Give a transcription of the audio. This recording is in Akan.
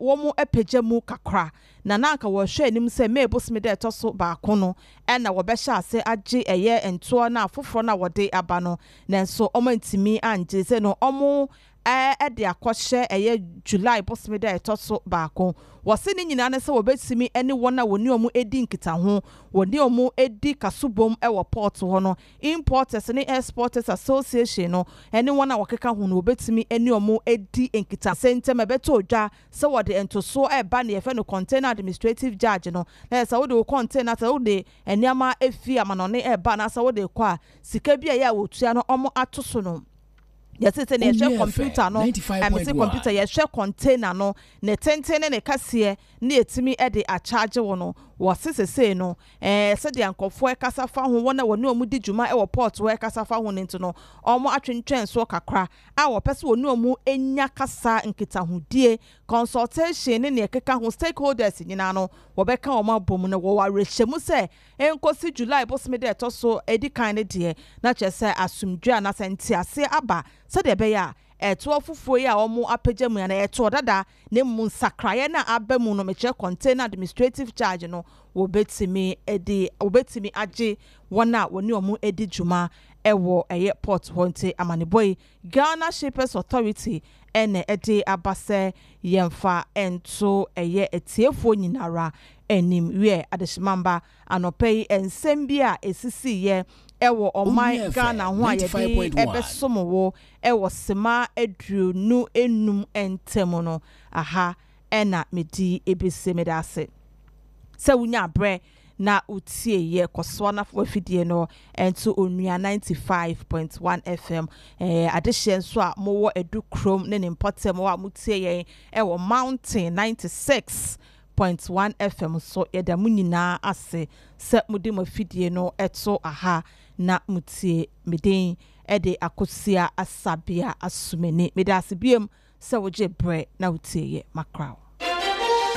womu epeje mu kakra na nanka wo hwe anim se mebosme de etoso baako no na wo be sha ase age eye ento na afoforo na wode aba no nanso omantimi anje se no omo de akohye eye July bosme de etoso baako wose ni nyina ne se wobetimi ene wona woni omu edi nkita ho woni omu edi kasubom ewo port ho no Importers ne Exporters Association no ene wona wakeka ho no wobetimi ene omu edi nkita sentem ebeto odwa se wode entoso eba ne yefe no container administrative judge no na se wode container se wode eniama efi amanone eba na se wode kwa sika bia ya wotua no omu atoso no yes it's a share computer no say computer yes share container no ne tentene ne kase ne etimi e de a charge wo no wo sesese no se de ankofo e kasa fa ho wona woni omu di djuma e wo port wo e kasa fa ho nti no omo atwentwen so kakra a wo pese woni omu enya kasa nkita hodie consultation ne ekeka ho stakeholders nyina no wo beka omo abom ne wo warehemu se enkosi July bosme de etoso edikan ne de na chese asumdwa na senti ase aba so de be ya eto fufuo ya omo apagya mu ya na eto dada ne mu sakraye na abamu no meche container administrative charge no wobetimi age wona woni omo edi djuma ewo port honte amaneboy Ghana Shippers Authority ene ede abase yemfa ento etiefo nyinara enim wie adeshimamba anopei ensembia esisi ye ewo oman Ghana ho ayede ebesomowo ewo sema edunu enum entemo no aha ena medi ebese medase se wunya bre na utie ye koso na afidie no ento onua 95.1 FM adehye nso a mowo edu krom ne nimpotem wa mutie ye ewo Mountain 96.1 FM so yeda munyina ase se mudi mafidie no eto aha na mutie meden ede akosia asabia asumene medase biem se woje bre na utie ye makraw